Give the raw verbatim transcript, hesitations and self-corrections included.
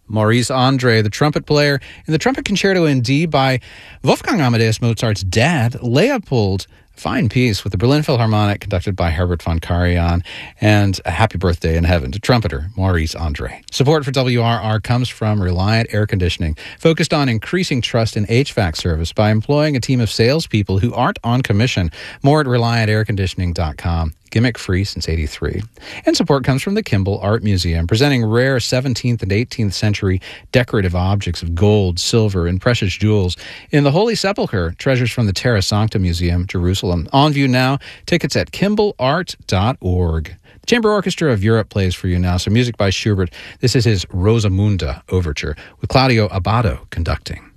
Maurice Andre, the trumpet player in the Trumpet Concerto in D by Wolfgang Amadeus Mozart's dad, Leopold. Fine piece with the Berlin Philharmonic conducted by Herbert von Karajan, and a happy birthday in heaven to trumpeter Maurice Andre. Support for W R R comes from Reliant Air Conditioning, focused on increasing trust in H V A C service by employing a team of salespeople who aren't on commission. More at reliant air conditioning dot com. Gimmick-free since eighty-three. And support comes from the Kimball Art Museum, presenting rare seventeenth and eighteenth century decorative objects of gold, silver, and precious jewels in the Holy Sepulchre, treasures from the Terra Sancta Museum, Jerusalem. On view now, tickets at kimball art dot org. The Chamber Orchestra of Europe plays for you now, some music by Schubert. This is his Rosamunda Overture, with Claudio Abbado conducting.